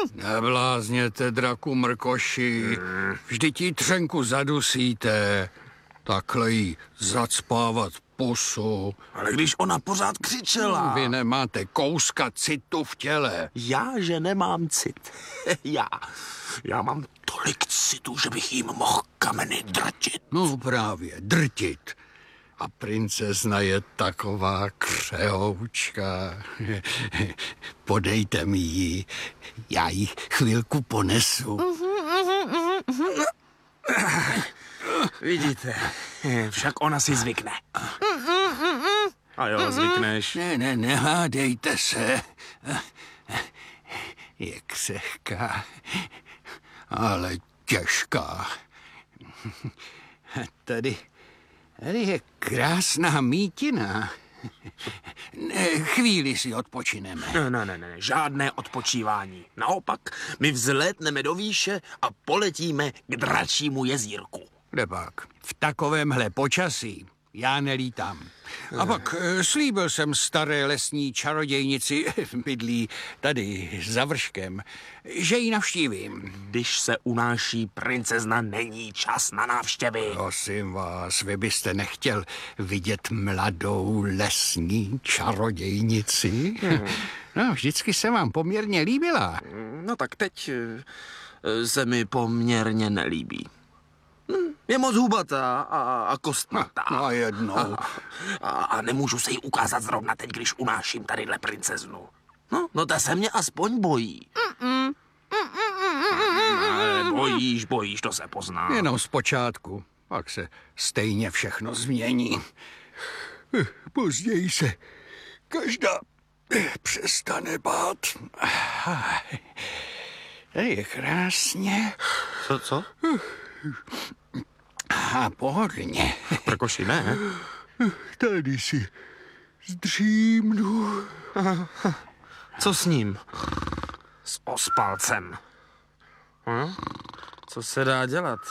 Neblázněte, draku mrkoši. Vždyť jí třenku zadusíte. Takhle jí zacpávat pusu. Ale když ona pořád křičela. Vy nemáte kouska citu v těle. Já, že nemám cit. Já mám tolik citu, že bych jim mohl kameny drtit. No právě, drtit. A princezna je taková křehoučka. Podejte mi ji, já ji chvilku ponesu. Vidíte, však ona si zvykne. A jo, zvykneš. Ne, nehádejte se. Je křehká, ale těžká. Tady je krásná mítina. Chvíli si odpočineme. Ne, žádné odpočívání. Naopak, my vzlétneme do výše a poletíme k dračímu jezírku. Kdepak, v takovémhle počasí já nelítám. A pak slíbil jsem staré lesní čarodějnici, bydlí tady za vrškem, že ji navštívím. Když se unáší princezna, není čas na návštěvy. Prosím vás, vy byste nechtěl vidět mladou lesní čarodějnici? No, vždycky se vám poměrně líbila. No tak teď se mi poměrně nelíbí. Je moc hubatá a kostnatá. No jednou. A nemůžu se jí ukázat zrovna teď, když unáším tadyhle princeznu. No ta se mě aspoň bojí. Ale bojíš, to se pozná. Jenom zpočátku, pak se stejně všechno změní. Později se každá přestane bát. Tady je krásně. Co? A pohodlně. Prkoši, ne? Tady si zdřímnu. Co s ním? S ospalcem. Co se dá dělat?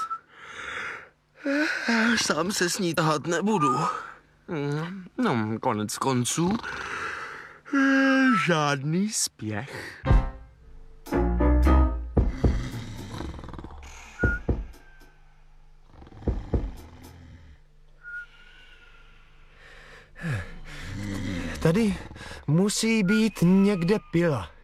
Sám se s ní tahat nebudu. No, konec konců. Žádný spěch. Tady musí být někde pila.